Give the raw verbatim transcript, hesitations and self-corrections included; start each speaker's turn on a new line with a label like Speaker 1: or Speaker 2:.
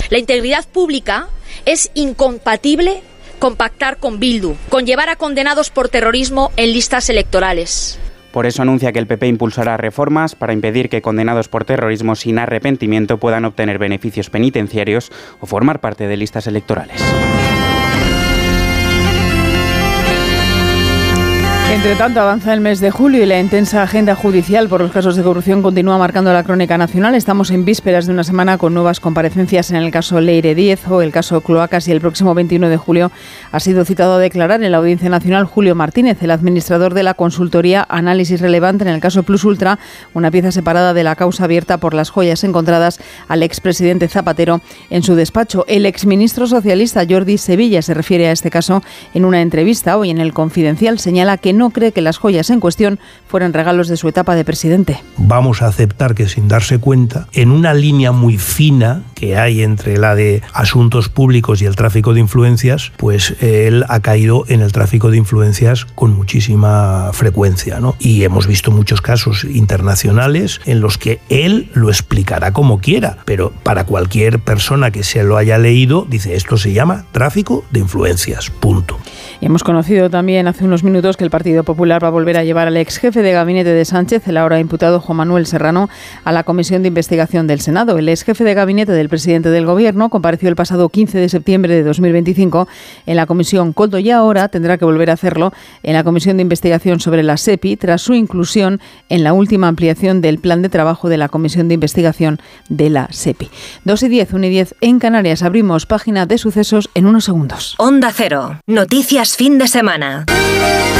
Speaker 1: La integridad pública es incompatible con pactar con Bildu, con llevar a condenados por terrorismo en listas electorales.
Speaker 2: Por eso anuncia que el P P impulsará reformas para impedir que condenados por terrorismo sin arrepentimiento puedan obtener beneficios penitenciarios o formar parte de listas electorales.
Speaker 3: Entre tanto, avanza el mes de julio y la intensa agenda judicial por los casos de corrupción continúa marcando la crónica nacional. Estamos en vísperas de una semana con nuevas comparecencias en el caso Leire Díez o el caso Cloacas, y el próximo veintiuno de julio ha sido citado a declarar en la Audiencia Nacional Julio Martínez, el administrador de la consultoría Análisis Relevante en el caso Plus Ultra, una pieza separada de la causa abierta por las joyas encontradas al expresidente Zapatero en su despacho. El exministro socialista Jordi Sevilla se refiere a este caso en una entrevista hoy en El Confidencial. Señala que no cree que las joyas en cuestión fueran regalos de su etapa de presidente.
Speaker 4: Vamos a aceptar que, sin darse cuenta, en una línea muy fina que hay entre la de asuntos públicos y el tráfico de influencias, pues él ha caído en el tráfico de influencias con muchísima frecuencia, ¿no? Y hemos visto muchos casos internacionales en los que él lo explicará como quiera, pero para cualquier persona que se lo haya leído, dice, esto se llama tráfico de influencias, punto.
Speaker 3: Y hemos conocido también hace unos minutos que el Partido Popular va a volver a llevar al ex jefe de gabinete de Sánchez, el ahora imputado Juan Manuel Serrano, a la Comisión de Investigación del Senado. El ex jefe de gabinete del presidente del Gobierno compareció el pasado quince de septiembre de dos mil veinticinco en la Comisión Coldo y ahora tendrá que volver a hacerlo en la Comisión de Investigación sobre la SEPI tras su inclusión en la última ampliación del plan de trabajo de la Comisión de Investigación de la SEPI. dos y diez, una y diez en Canarias. Abrimos página de sucesos en unos segundos.
Speaker 5: Onda Cero. Noticias fin de semana.